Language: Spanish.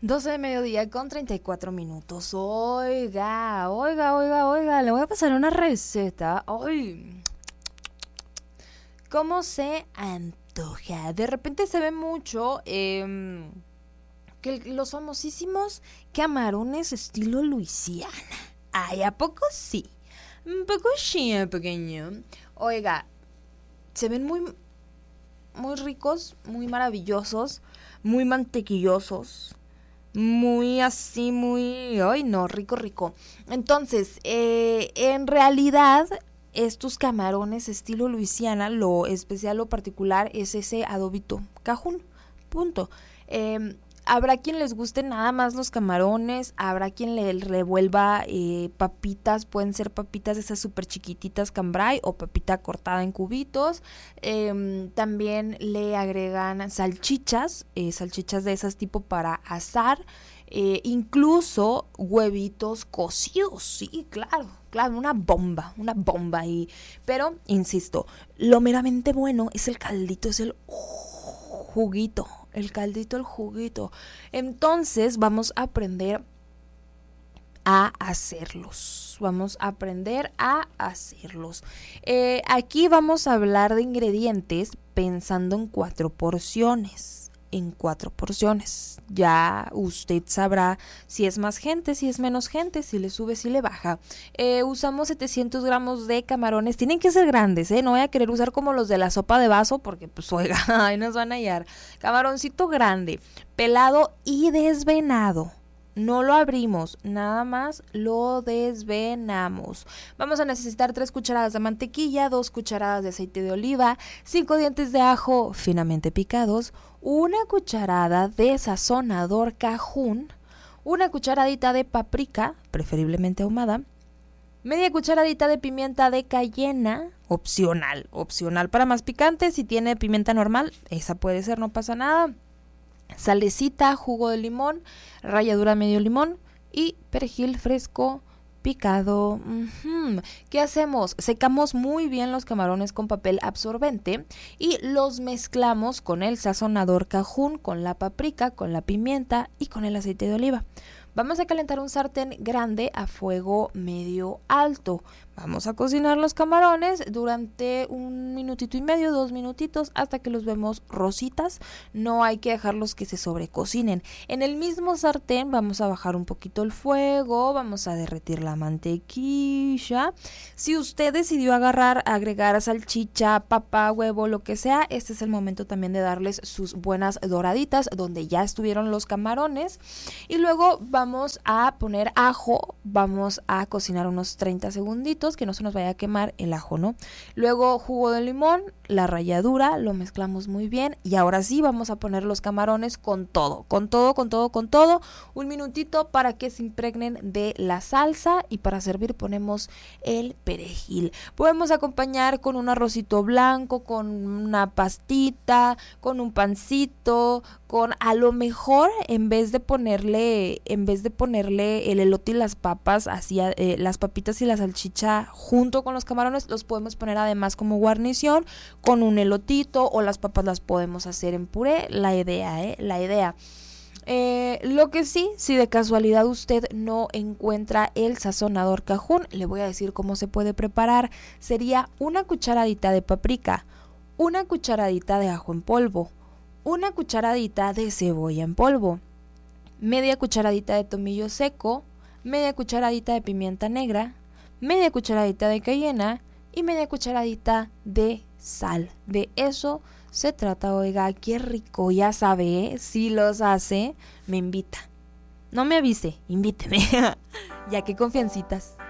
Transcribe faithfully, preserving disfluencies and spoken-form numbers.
doce de mediodía con treinta y cuatro minutos. Oiga, oiga, oiga, oiga, le voy a pasar una receta. Ay, ¿cómo se antoja? De repente se ve mucho eh, que los famosísimos camarones estilo Luisiana. Ay, ¿a poco sí? Un poco sí, pequeño. Oiga, se ven muy, muy ricos, muy maravillosos, muy mantequillosos. Muy así, muy... Ay, no, rico, rico. Entonces, eh, en realidad, estos camarones estilo Luisiana, lo especial o particular es ese adobito cajún. Punto. Eh, habrá quien les guste nada más los camarones, habrá quien le revuelva eh, papitas, pueden ser papitas esas súper chiquititas cambray o papita cortada en cubitos. Eh, también le agregan salchichas, eh, salchichas de esas tipo para asar, eh, incluso huevitos cocidos, sí, claro, claro, una bomba, una bomba ahí. Pero, insisto, lo meramente bueno es el caldito, es el juguito. El caldito, el juguito. Entonces vamos a aprender a hacerlos. Vamos a aprender a hacerlos. Eh, aquí vamos a hablar de ingredientes pensando en cuatro porciones. En cuatro porciones. Ya usted sabrá si es más gente, si es menos gente, si le sube, si le baja. Eh, usamos setecientos gramos de camarones. Tienen que ser grandes, ¿eh? No voy a querer usar como los de la sopa de vaso porque, pues, oiga, ahí nos van a hallar. Camaroncito grande, pelado y desvenado. No lo abrimos, nada más lo desvenamos. Vamos a necesitar tres cucharadas de mantequilla, dos cucharadas de aceite de oliva, cinco dientes de ajo finamente picados, una cucharada de sazonador cajún, una cucharadita de paprika, preferiblemente ahumada, media cucharadita de pimienta de cayena, opcional, opcional para más picante. Si tiene pimienta normal, esa puede ser, no pasa nada. Salecita, jugo de limón, ralladura medio limón y perejil fresco picado. Uh-huh. ¿Qué hacemos? Secamos muy bien los camarones con papel absorbente y los mezclamos con el sazonador cajún, con la paprika, con la pimienta y con el aceite de oliva. Vamos a calentar un sartén grande a fuego medio alto. Vamos a cocinar los camarones durante un minutito y medio, dos minutitos, hasta que los vemos rositas. No hay que dejarlos que se sobrecocinen. En el mismo sartén vamos a bajar un poquito el fuego, vamos a derretir la mantequilla. Si usted decidió agarrar, agregar salchicha, papa, huevo, lo que sea, este es el momento también de darles sus buenas doraditas, donde ya estuvieron los camarones. Y luego vamos a poner ajo, vamos a cocinar unos treinta segunditos, que no se nos vaya a quemar el ajo, ¿no? Luego jugo de limón, la ralladura, lo mezclamos muy bien y ahora sí vamos a poner los camarones con todo, con todo, con todo, con todo, un minutito para que se impregnen de la salsa y para servir ponemos el perejil. Podemos acompañar con un arrocito blanco, con una pastita, con un pancito, con a lo mejor en vez de ponerle, en vez de ponerle el elote y las papas, así eh, las papitas y la salchicha junto con los camarones, los podemos poner además como guarnición con un elotito, o las papas las podemos hacer en puré. La idea, ¿eh? La idea. Eh, lo que sí, si de casualidad usted no encuentra el sazonador cajún, le voy a decir cómo se puede preparar. Sería una cucharadita de paprika, una cucharadita de ajo en polvo, una cucharadita de cebolla en polvo, media cucharadita de tomillo seco, media cucharadita de pimienta negra, media cucharadita de cayena y media cucharadita de sal. De eso se trata, oiga, qué rico, ya sabe, ¿eh? Si los hace, me invita. No me avise, invíteme. Ya que confiancitas.